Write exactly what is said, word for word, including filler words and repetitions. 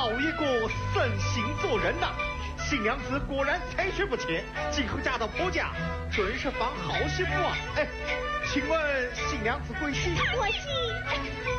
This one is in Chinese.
好一个慎行做人呐！新娘子果然才学不浅，今后嫁到婆家，准是房好媳妇啊！哎，请问新娘子贵姓？ 我姓。